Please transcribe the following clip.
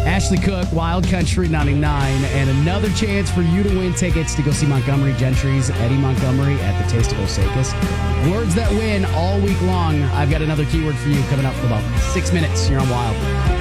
Ashley Cook, Wild Country 99, and another chance for you to win tickets to go see Montgomery Gentry's Eddie Montgomery at the Taste of Osakis. Words that win all week long. I've got another keyword for you coming up in about 6 minutes here on Wild.